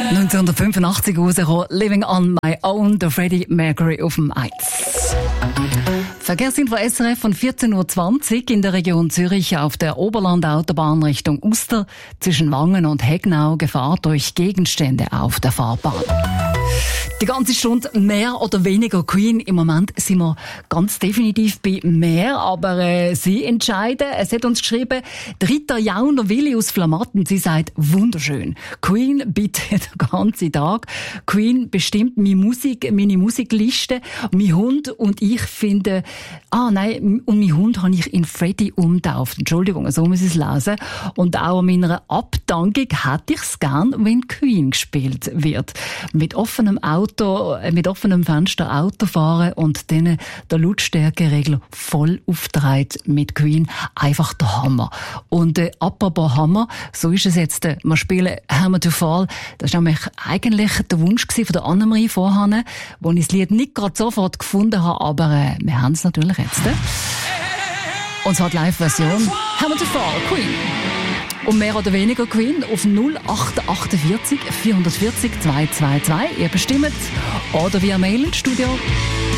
1985 rausgekommen, Living on My Own, der Freddie Mercury auf dem 1. Verkehrsinfo SRF von 14.20 Uhr in der Region Zürich auf der Oberlandautobahn Richtung Uster zwischen Wangen und Hegnau Gefahr durch Gegenstände auf der Fahrbahn. Die ganze Stunde mehr oder weniger Queen. Im Moment sind wir ganz definitiv bei mehr, aber Sie entscheiden. Es hat uns geschrieben, Rita Jauner-Willi aus Flamatten. Sie sagt, wunderschön. Queen bitte den ganzen Tag. Queen bestimmt meine Musikliste. Mein Hund und ich finden, und mein Hund habe ich in Freddie umtauft. Entschuldigung, so muss ich es lesen. Und auch an meiner Abdankung hätte ich es gern, wenn Queen gespielt wird. Mit offenem Fenster Auto fahren und dann der Lautstärkeregler voll aufdreht mit Queen. Einfach der Hammer. Und apropos Hammer, so ist es jetzt. Wir spielen Hammer to Fall. Das war nämlich eigentlich der Wunsch von der Annemarie vorhin, wo ich das Lied nicht gerade sofort gefunden habe, aber wir haben es natürlich jetzt. Und zwar die Live-Version Hammer to Fall, Queen. Und mehr oder weniger Queen auf 0848 440 222. Ihr bestimmt. Oder via Mail ins Studio.